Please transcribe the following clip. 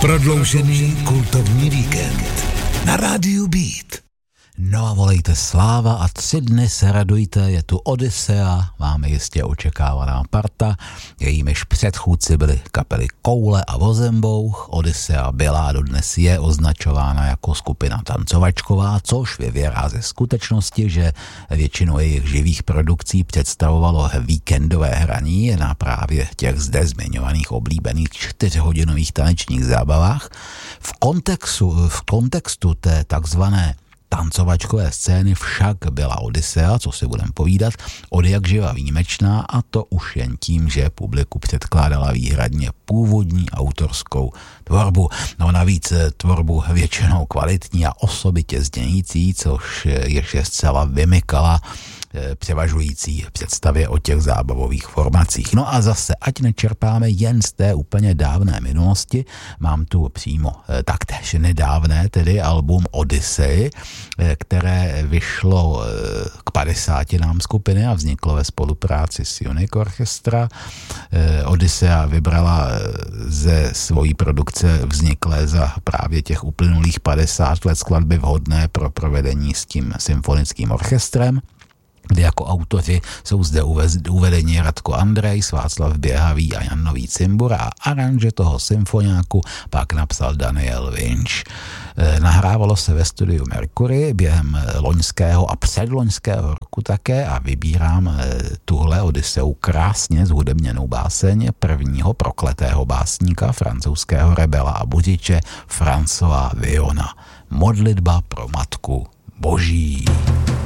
Prodloužený kultovní víkend na rádiu Beat. No a volejte sláva a 3 dny se radujte, je tu Odyssea, máme jistě očekávaná parta, jejímiž předchůdci byly kapely Koule a Vozembouch. Odyssea byla a dodnes je označována jako skupina tancovačková, což vyvěrá ze skutečnosti, že většinu jejich živých produkcí představovalo víkendové hraní na právě těch zde zmiňovaných oblíbených 4hodinových tanečních zábavách. V kontextu té takzvané tancovačkové scény však byla Odyssea, co si budem povídat, odjakživa výjimečná, a to už jen tím, že publiku předkládala výhradně původní autorskou tvorbu. No navíc tvorbu většinou kvalitní a osobitě znějící, což ještě zcela vymykala převažující představě o těch zábavových formacích. No a zase, ať nečerpáme jen z té úplně dávné minulosti, mám tu přímo taktéž nedávné, tedy album Odyssey, které vyšlo k 50 skupiny a vzniklo ve spolupráci s Unique Orchestra. Odyssea vybrala ze svojí produkce vzniklé za právě těch uplynulých 50 let skladby vhodné pro provedení s tím symfonickým orchestrem, kde jako autoři jsou zde uvedeni Radko Andrejs, Václav Běhavý a Jan Nový Cimbura, a aranže toho symfoniáku pak napsal Daniel Winch. Nahrávalo se ve studiu Mercury během loňského a předloňského roku také a vybírám tuhle Odysseu krásně zhudebněnou báseň prvního prokletého básníka, francouzského rebela a budiče Françoise Villona. Modlitba pro Matku Boží.